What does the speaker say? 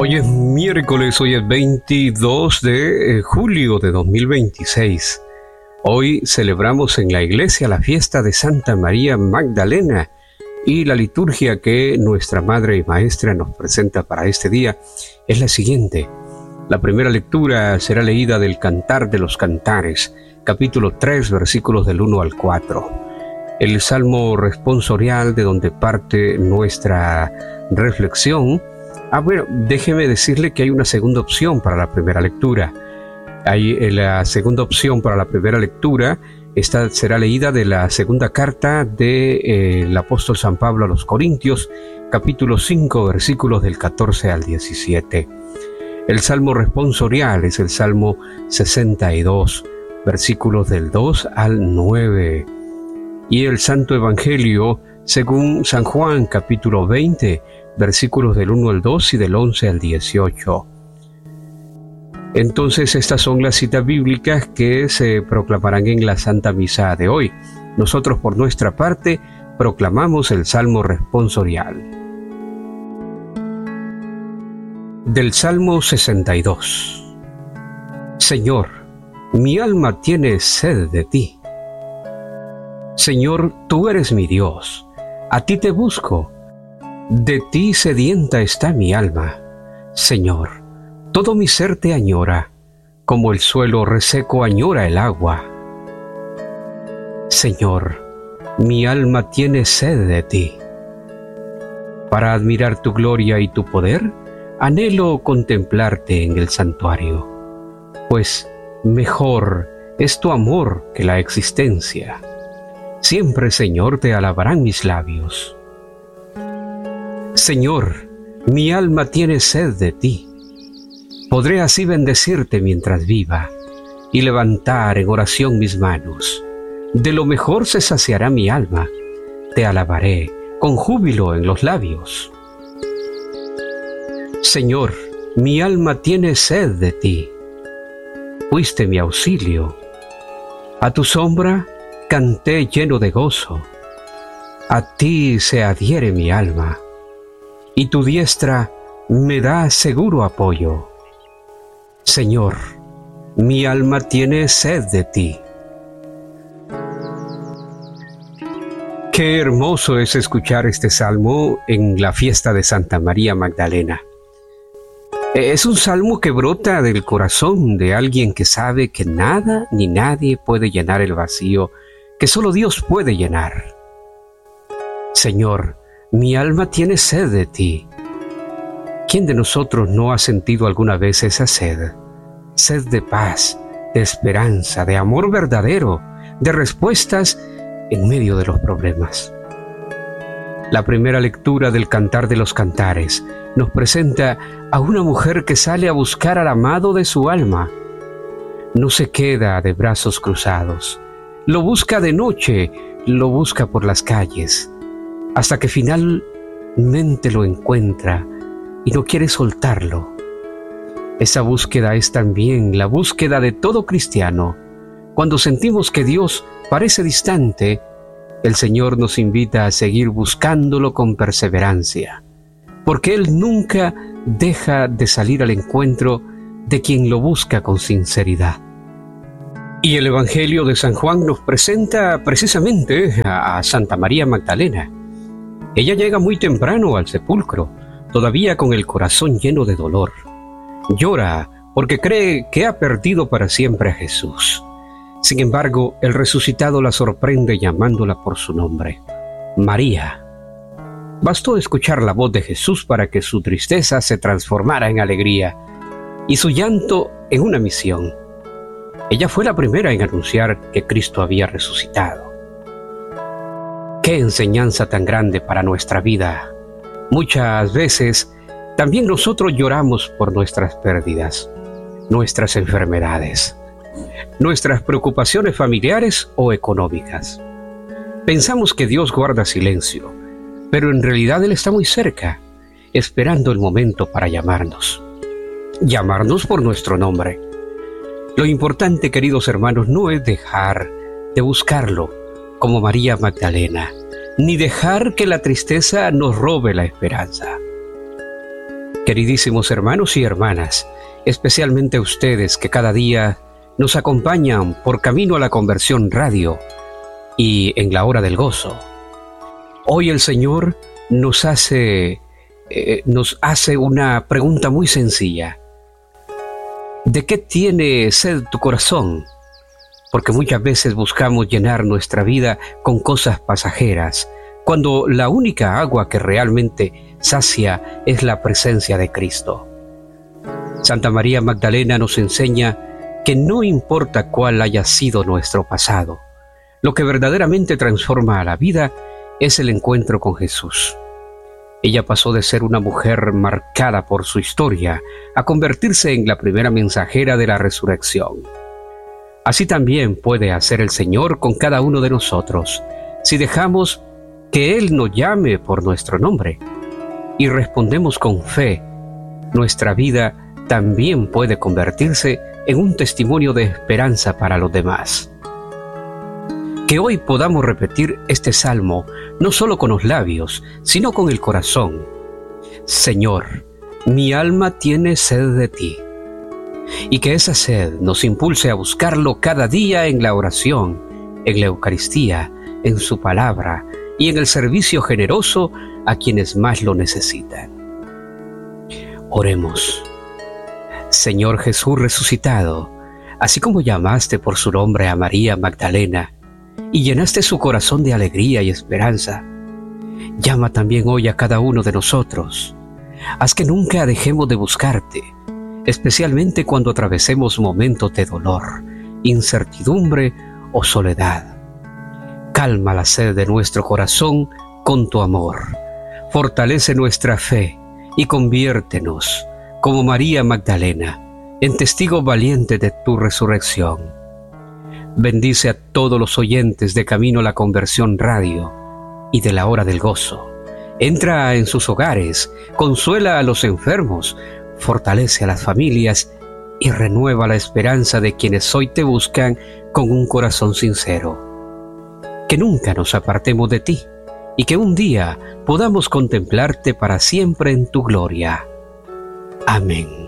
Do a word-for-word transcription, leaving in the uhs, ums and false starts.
Hoy es miércoles, hoy es veintidós de julio de dos mil veintiséis. Hoy celebramos en la iglesia la fiesta de Santa María Magdalena y la liturgia que nuestra Madre y Maestra nos presenta para este día es la siguiente. La primera lectura será leída del Cantar de los Cantares, capítulo tres, versículos del uno al cuatro. El salmo responsorial de donde parte nuestra reflexión. Ah, bueno, déjeme decirle que hay una segunda opción para la primera lectura. Hay la segunda opción para la primera lectura. Esta será leída de la segunda carta del de, eh, apóstol San Pablo a los Corintios, capítulo cinco, versículos del catorce al diecisiete. El salmo responsorial es el salmo sesenta y dos, versículos del dos al nueve. Y el santo evangelio según San Juan, capítulo veinte, versículos del uno al dos y del once al dieciocho. Entonces estas son las citas bíblicas que se proclamarán en la Santa Misa de hoy. Nosotros por nuestra parte proclamamos el Salmo responsorial. Del Salmo sesenta y dos. Señor, mi alma tiene sed de ti. Señor, tú eres mi Dios, a ti te busco. De ti sedienta está mi alma. Señor, todo mi ser te añora, como el suelo reseco añora el agua. Señor, mi alma tiene sed de ti. Para admirar tu gloria y tu poder, anhelo contemplarte en el santuario, pues mejor es tu amor que la existencia. Siempre, Señor, te alabarán mis labios. Señor, mi alma tiene sed de ti. Podré así bendecirte mientras viva y levantar en oración mis manos. De lo mejor se saciará mi alma. Te alabaré con júbilo en los labios. Señor, mi alma tiene sed de ti. Fuiste mi auxilio. A tu sombra canté lleno de gozo. A ti se adhiere mi alma, y tu diestra me da seguro apoyo. Señor, mi alma tiene sed de ti. Qué hermoso es escuchar este salmo en la fiesta de Santa María Magdalena. Es un salmo que brota del corazón de alguien que sabe que nada ni nadie puede llenar el vacío que solo Dios puede llenar. Señor, mi alma tiene sed de ti. ¿Quién de nosotros no ha sentido alguna vez esa sed? Sed de paz, de esperanza, de amor verdadero, de respuestas en medio de los problemas. La primera lectura del Cantar de los Cantares nos presenta a una mujer que sale a buscar al amado de su alma. No se queda de brazos cruzados. Lo busca de noche, lo busca por las calles, hasta que finalmente lo encuentra y no quiere soltarlo. Esa búsqueda es también la búsqueda de todo cristiano. Cuando sentimos que Dios parece distante, el Señor nos invita a seguir buscándolo con perseverancia, porque Él nunca deja de salir al encuentro de quien lo busca con sinceridad. Y el Evangelio de San Juan nos presenta precisamente a Santa María Magdalena. Ella llega muy temprano al sepulcro, todavía con el corazón lleno de dolor. Llora porque cree que ha perdido para siempre a Jesús. Sin embargo, el resucitado la sorprende llamándola por su nombre, María. Bastó escuchar la voz de Jesús para que su tristeza se transformara en alegría y su llanto en una misión. Ella fue la primera en anunciar que Cristo había resucitado. ¡Qué enseñanza tan grande para nuestra vida! Muchas veces también nosotros lloramos por nuestras pérdidas, nuestras enfermedades, nuestras preocupaciones familiares o económicas. Pensamos que Dios guarda silencio, pero en realidad Él está muy cerca, esperando el momento para llamarnos. Llamarnos por nuestro nombre. Lo importante, queridos hermanos, no es dejar de buscarlo como María Magdalena, ni dejar que la tristeza nos robe la esperanza. Queridísimos hermanos y hermanas, especialmente ustedes que cada día nos acompañan por Camino a la Conversión Radio y en la hora del gozo. Hoy el Señor nos hace, eh, nos hace una pregunta muy sencilla. ¿De qué tiene sed tu corazón? Porque muchas veces buscamos llenar nuestra vida con cosas pasajeras, cuando la única agua que realmente sacia es la presencia de Cristo. Santa María Magdalena nos enseña que no importa cuál haya sido nuestro pasado, lo que verdaderamente transforma a la vida es el encuentro con Jesús. Ella pasó de ser una mujer marcada por su historia a convertirse en la primera mensajera de la resurrección. Así también puede hacer el Señor con cada uno de nosotros, si dejamos que Él nos llame por nuestro nombre y respondemos con fe. Nuestra vida también puede convertirse en un testimonio de esperanza para los demás. Que hoy podamos repetir este salmo no solo con los labios, sino con el corazón. Señor, mi alma tiene sed de ti. Y que esa sed nos impulse a buscarlo cada día en la oración, en la Eucaristía, en su palabra y en el servicio generoso a quienes más lo necesitan. Oremos. Señor Jesús resucitado, así como llamaste por su nombre a María Magdalena y llenaste su corazón de alegría y esperanza, llama también hoy a cada uno de nosotros. Haz que nunca dejemos de buscarte, especialmente cuando atravesemos momentos de dolor, incertidumbre o soledad. Calma la sed de nuestro corazón con tu amor. Fortalece nuestra fe y conviértenos, como María Magdalena, en testigos valientes de tu resurrección. Bendice a todos los oyentes de Camino a la Conversión Radio y de la Hora del Gozo. Entra en sus hogares, consuela a los enfermos, fortalece a las familias y renueva la esperanza de quienes hoy te buscan con un corazón sincero. Que nunca nos apartemos de ti y que un día podamos contemplarte para siempre en tu gloria. Amén.